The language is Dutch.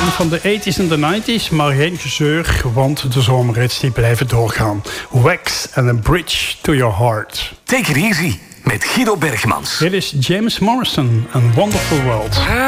van de 80s en de 90s, maar geen gezeur, want de zomerhits die blijven doorgaan. Wax and a Bridge to Your Heart. Take it easy met Guido Bergmans. Dit is James Morrison, A Wonderful World.